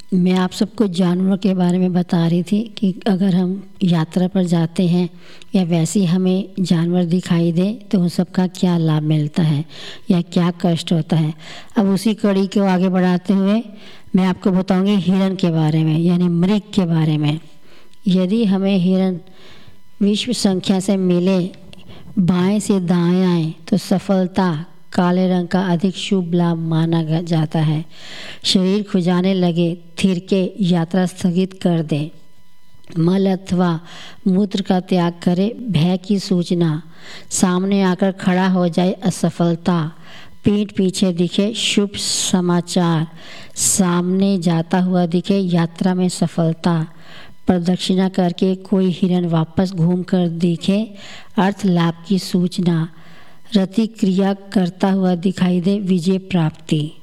मैं आप सबको जानवरों के बारे में बता रही थी कि अगर हम यात्रा पर जाते हैं या वैसे ही हमें जानवर दिखाई दे तो उन सब का क्या लाभ मिलता है या क्या कष्ट होता है। अब उसी कड़ी को आगे बढ़ाते हुए मैं आपको बताऊंगी हिरण के बारे में, यानी मृग के बारे में। यदि हमें हिरण विश्व संख्या से मिले बाएं से दाएं आए तो सफलता काले रंग का अधिक शुभ लाभ माना जाता है। शरीर खुजाने लगे, थिरके, यात्रा स्थगित कर दे, मल अथवा मूत्र का त्याग करे, भय की सूचना, सामने आकर खड़ा हो जाए असफलता, पीठ पीछे दिखे शुभ समाचार, सामने जाता हुआ दिखे यात्रा में सफलता, प्रदक्षिणा करके कोई हिरण वापस घूम कर दिखे अर्थ लाभ की सूचना, रति क्रिया करता हुआ दिखाई दे विजय प्राप्ति।